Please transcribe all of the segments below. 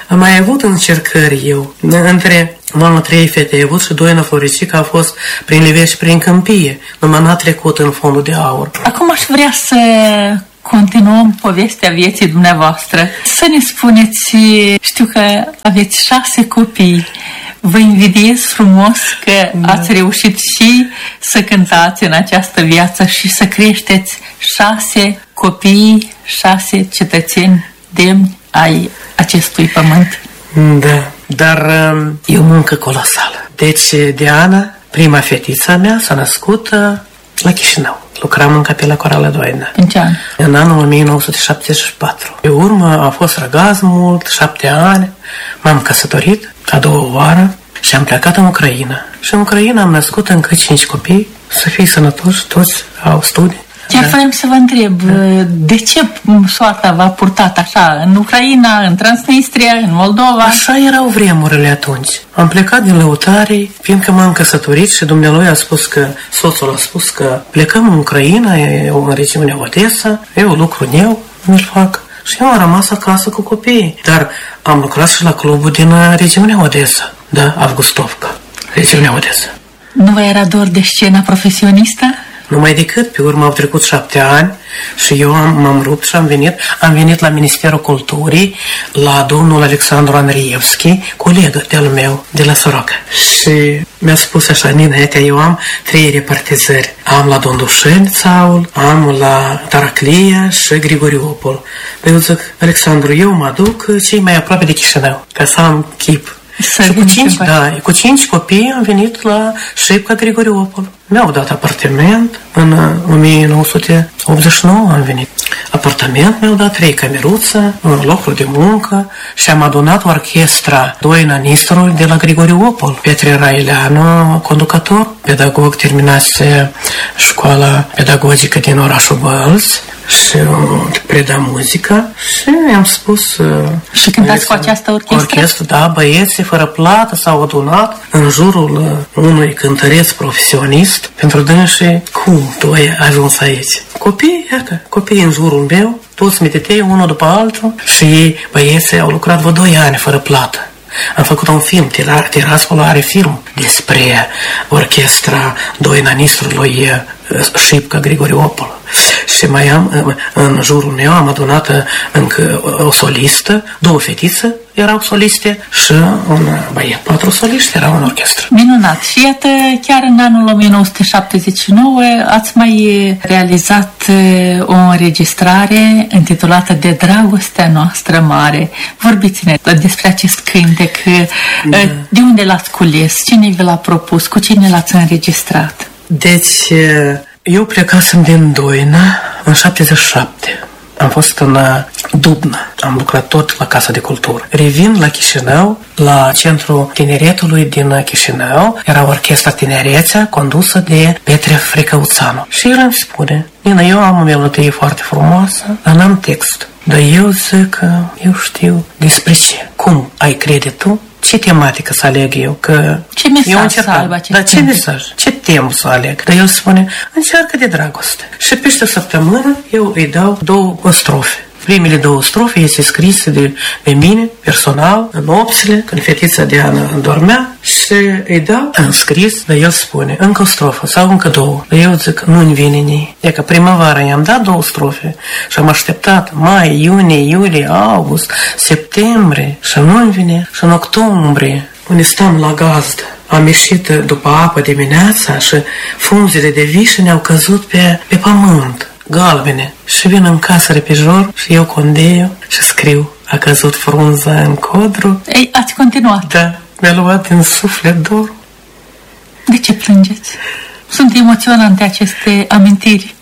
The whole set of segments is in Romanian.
Am mai avut încercări eu. Mama 3 fete ai avut și Doina Floricica a fost prin Live și prin Câmpie. Numai n-a trecut în Fondul de Aur. Acum aș vrea să continuăm povestea vieții dumneavoastră. Să ne spuneți, știu că aveți 6 copii. Vă invidiez frumos că ați reușit și să cântați în această viață și să creșteți 6 copii, 6 cetățeni demni ai acestui pământ. Da, dar e o muncă colosală. Deci Diana, prima fetița mea, s-a născut la Chișinău. Lucram în Capela Corală Doina. În ce an? În anul 1974. Pe urmă a fost răgaz mult, 7 ani. M-am căsătorit a 2 oară și am plecat în Ucraina. Și în Ucraina am născut încă 5 copii. Să fie sănătoși, toți au studii. Chiar vreau să vă întreb, de ce soarta v-a purtat așa în Ucraina, în Transnistria, în Moldova? Așa erau vremurile atunci. Am plecat din Lăutarii, fiindcă m-am căsătorit și dumnealui a spus că, soțul a spus că plecăm în Ucraina, în regiunea Odessa, eu lucru eu îl fac. Și eu am rămas acasă cu copiii. Dar am lucrat și la clubul din regiunea Odessa, da, Avgustovka, regiunea Odessa. Nu vă era dor de scena profesionistă? Numai decât, pe urmă au trecut 7 ani și eu m-am rupt și am venit la Ministerul Culturii, la domnul Alexandru Andrievski, colegă de-al meu, de la Soroca. Și mi-a spus așa, Nina, eu am 3 repartizări. Am la Dondușeni, Țaul, am la Taraclia și Grigoriopol. Păi eu zic, Alexandru, eu mă duc cei mai aproape de Chișinău, ca să am chip. Și cu 5 copii am venit la Șepca Grigoriopol. Mi-au dat apartament în 1989 am venit. Apartament mi-au dat 3 cameruțe, un locul de muncă și am adunat orchestra Doina Nistorului de la Grigoriopol. Petre Raileanu, conducător, pedagog, terminase școala pedagogică din orașul Bălți și preda muzică și i-am spus... Și cântați cu această orchestră? Da, băieții fără plată s-au adunat în jurul unui cântăreț profesionist pentru dânsii. Cum tu ai ajuns aici? Copii în jurul meu, toți mititei unul după altul și ei, băieții, au lucrat vreo 2 ani fără plată. Am făcut un film, Tiraspol are film despre orchestra Doina Nistorului Șipca Grigoriopol. Și mai am, în jurul meu am adunat încă o solistă, 2 fetițe erau soliste și un băiat, 4 soliști erau în orchestră. Minunat! Și iată, chiar în anul 1979 ați mai realizat o înregistrare intitulată De dragostea noastră mare. Vorbiți-ne despre acest cântec. De unde l-ați cules? Cine vi l-a propus? Cu cine l-ați înregistrat? Deci, eu plecasem din Doina în 77. Am fost în Dubna. Am lucrat tot la Casa de Cultură. Revin la Chișinău, la Centrul Tineretului din Chișinău. Era orchestra Tinerețea condusă de Petre Fricăuțanu. Și el îmi spune, Nina, eu am o melodie foarte frumoasă, dar n-am text. Dar eu zic că eu știu despre ce. Cum ai crede tu? Ce tematică să aleg eu? Că ce mesaj să aibă acest Da, ce mesaj? Ce temă să aleg? Dar el spune, încearcă de dragoste. Și peste săptămână eu îi dau 2 strofe. Primele 2 strofe este scrise de mine, personal, în nopțile, când fetița Diana dormea și îi dau în scris, dar el spune, încă o strofă sau încă 2. Dar eu zic, nu-mi vine nici. E că primăvara i-am dat 2 strofe și am așteptat mai, iunie, iulie, august, septembrie și nu-mi vine. Și în octombrie, unde stăm la gazdă, am ieșit după apă dimineața și frunzele de vișine au căzut pe pământ, galbene. Și vin în casă repejor și eu condeiu și scriu, a căzut frunza în codru. Ei, ați continuat? Da, mi-a luat din suflet dor. De ce plângeți? Sunt emoționante aceste amintiri.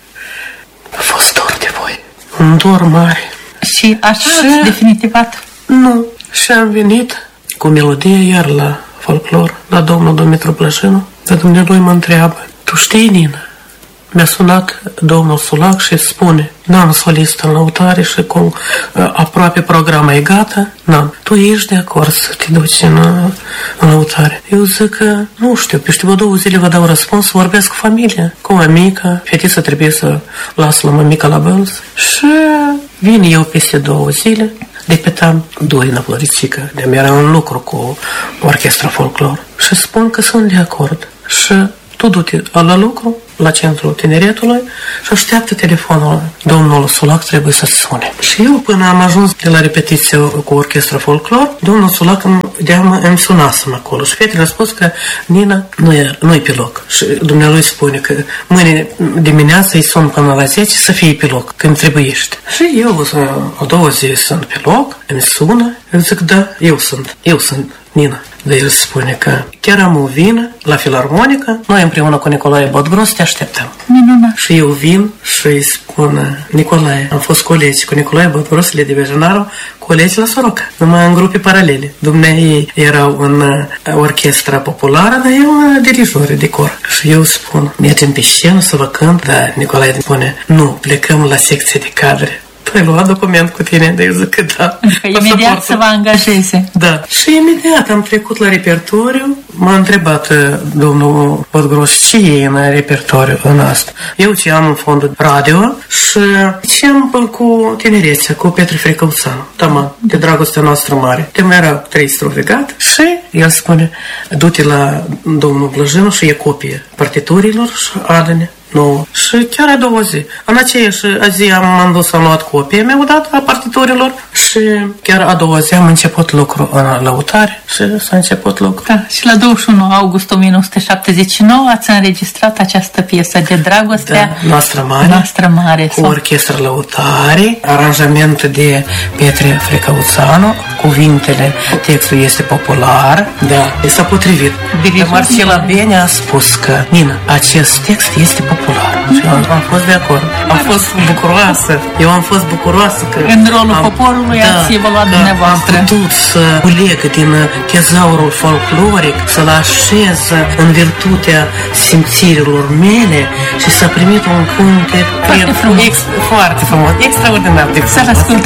A fost dor de voi. Un dor mare. Și așa ați definitivat? Nu. Și am venit cu melodie iar la folclor, la domnul Dumitru Plășinu. Dar dumnealui mă întreabă, tu știi, Nina? Mi-a sunat domnul Sulac și spune, n-am solist în Lăutare și cum aproape programa e gata, n-am. Tu ești de acord să te duci în Lăutare? Eu zic că nu știu, peste 2 zile vă dau răspuns, vorbesc cu familia, cu mămica, fetița trebuie să las la mămica la Bălți și vin eu peste 2 zile, repetam Doina Floricică, de-mi era un lucru cu orchestra folclor. Și spun că sunt de acord. Și tu du-te la lucru, la centrul tineretului și așteaptă telefonul. Domnul Sulac trebuie să sune. Și eu, până am ajuns de la repetiție cu orchestra folclor, domnul Sulac îmi sunasem acolo. Și fetele a spus că Nina nu-i pe loc. Și dumnealui spune că mâine dimineața îi sun până la 10 să fie pe loc, când trebuiește. Și eu, a doua zi, sunt pe loc, îmi sună, îmi zic, da, eu sunt Nina. Dar el spune că chiar am o vină la filarmonică, noi împreună cu Nicolae Bodgros te așteptăm. Minunat. Și eu vin și îi spun, Nicolae, am fost colegi cu Nicolae Bodgros, Ledi Bejanaru, colegi la Soroca, numai în grupe paralele. Dumnezei erau în orchestra populară, dar eu în dirijore de cor. Și eu spun, mergem pe scenă să vă cânt, dar Nicolae spune, nu, plecăm la secție de cadre. Tu ai luat document cu tine, dar eu zic că da. Adică imediat să vă angajeze. Da. Și imediat am trecut la repertoriu. M-a întrebat domnul Podgros ce e în repertoriu în asta. Eu ce am în fondul radio și ce am cu tinerețea, cu Petru Frecăuțanu. Tama, de dragostea noastră mare. De mai erau 3 strofe gata și el spune, du-te la domnul Blăjinu și e copie partiturilor și adă-ne. Nu. Și chiar a doua zi. În aceeași zi am dus, am luat copii, mi-au dat a partiturilor și chiar a doua zi am început lucru în lăutare și s-a început lucru. Da, și la 21 august 1979 ați înregistrat această piesă de dragoste. Da, Noastră Mare. Cu orchestra lăutare, aranjament de Petre Frecăuțanu, cuvintele, textul este popular, da, s-a potrivit. Marcela Bene a spus că, Nina, acest text este popular. Și eu am fost de acord. Am fost bucuroasă. Eu am fost bucuroasă că... În rolul poporului ați evoluat dumneavoastră. Am putut să culeg din tezaurul folcloric, să-l așez în virtutea simțirilor mele și să primit un cântec foarte frumos. Foarte frumos, extraordinar de frumos. Să-l ascultăm.